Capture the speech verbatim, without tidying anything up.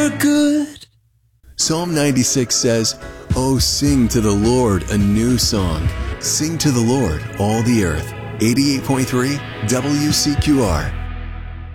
Good. Psalm ninety-six says, "Oh, sing to the Lord a new song. Sing to the Lord, all the earth." eighty-eight point three W C Q R.